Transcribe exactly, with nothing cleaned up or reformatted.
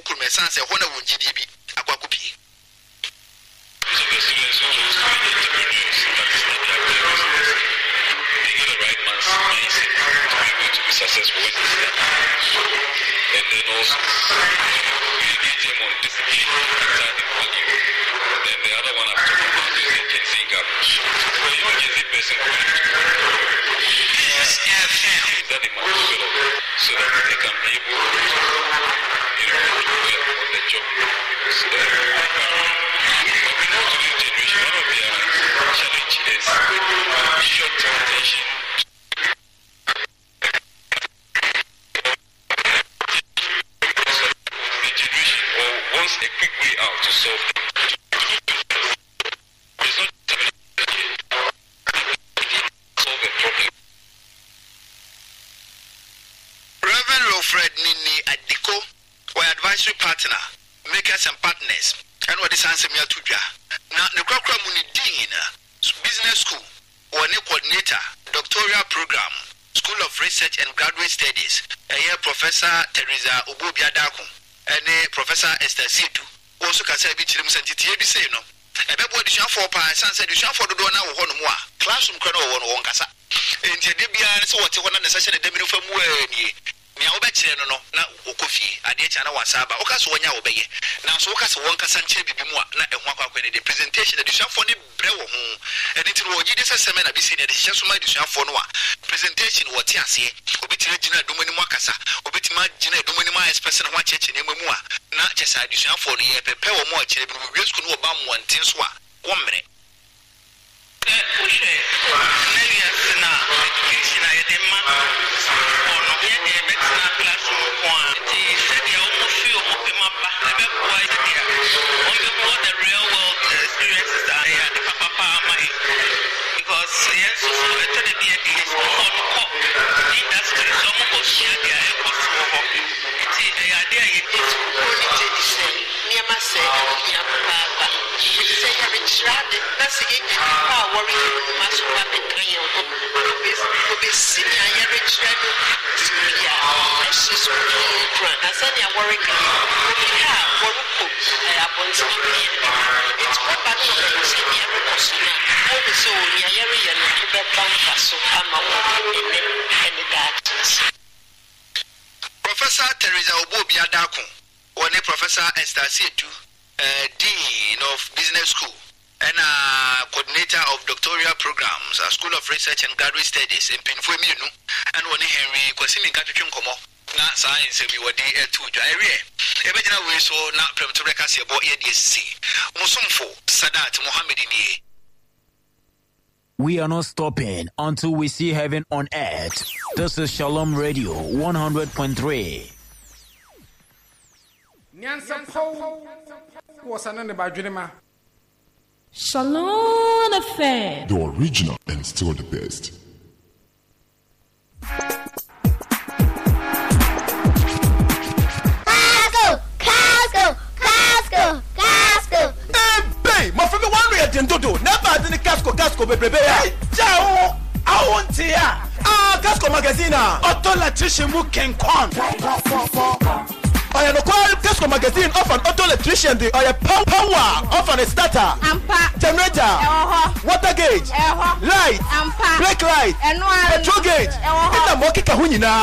could me sense a honor would G D B aquacupi. So the students who choose to be entrepreneurs, that is not their business. They get the right man's mindset to be able to be successful when they start. And then also, we engage them on discipline, character, and value. Then the other one I've talked about is the Gen Z gap. For a young Gen Z person going to yes, yeah, that they must develop so that they can be able to, you know, do well on the job. So, uh, but we know today's generation, one of their challenge is short attention. The generation or wants a quick way out to solve them. It's not solve a problem. Reverend Wilfred Nini Adiko, our advisory partner, makers and partners, and what is answer me to ja. Now, the Crocra Munidin Business School, or new coordinator, doctoral program, School of Research and Graduate Studies, a year Professor Teresa Obobia Daku, and Professor Esther Situ, also can say Bichim Santiti, be say no. A bebo edition for Pine, Sunset, you shall for the donor one more, classroom crono one Wonkasa. In Tedibia, so what you want to say, the middle from where Mia obeche no no na okofi ade cha na wasaba okaso wonya obeye na so okaso wonka sanche bibimu na ehwa kwa kwene the presentation the shafo ne bre wo ho ene ti wo gide seseme na bisi ne de hyeso ma de shafo no a presentation wo ti ase obetire gina domani mu akasa obetima gina domani mu express na ho acheche ne mamu a na chesa de shafo no ye pepe wo mo akire bi wo school no ba mo ntin so a wo mre Ushe, Nelia na education ayedema ono yede betina classroom kwa ti said ya omo fi omo pe mapa ebe kwa idea on the what the real world experiences are here the papa mai because yes so so better the be education on ko industry so mo go share their efforts ho ti e idea ye ti ko ni te di say ni ma say ya papa we say ya richard that's it how worry must have been kind of be senior ya richard yeah this is really grand as any worry we have one cook I want to be it's what back to the senior senior always so ya ya ya no be bank so ama and that Professor Teresa Obobia Daku, one Professor Esther Situ, uh, Dean of Business School, and uh, coordinator of doctoral programs at School of Research and Graduate Studies in Pinfominu, and one Henry Kwasimi Katuchum Komo, not science, and we were there to Jairi. Imagine we saw not Prematureka about E D S C. Musumfo, Sadat, Mohammedini. We are not stopping until we see heaven on earth. This is Shalom Radio one hundred point three. Shalom Affair. The original and still the best. Casco, Casco, Casco, Casco. Hey, my favorite one way to do. Never did Casco, Casco, baby. Hey, ciao. I want to ah, Casco magazine. Auto electrician who can come. I am a call Casco magazine of an auto electrician. The I power power of an starter, Ampa, generator, uh-huh. water gauge, uh-huh. light, Ampa, brake light, and petrol gauge. uh-huh. Ina moki kahuni na.